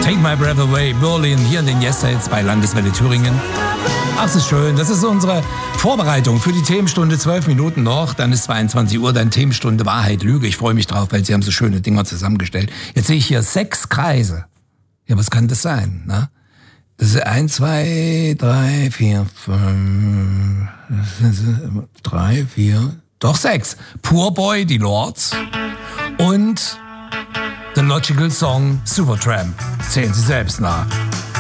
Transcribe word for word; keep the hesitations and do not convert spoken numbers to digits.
Take My Breath Away, Berlin, hier in den Yes-Hits bei Landeswelle Thüringen. Ach, das ist schön. Das ist unsere Vorbereitung für die Themenstunde. Zwölf Minuten noch, dann ist zweiundzwanzig Uhr, dann Themenstunde Wahrheit, Lüge. Ich freue mich drauf, weil Sie haben so schöne Dinger zusammengestellt. Jetzt sehe ich hier sechs Kreise. Ja, was kann das sein? Na? Das ist eins, zwei, drei, vier, fünf, drei, vier, doch sechs. Poor Boy, die Lords und The Logical Song Supertramp. Zählen Sie selbst nach.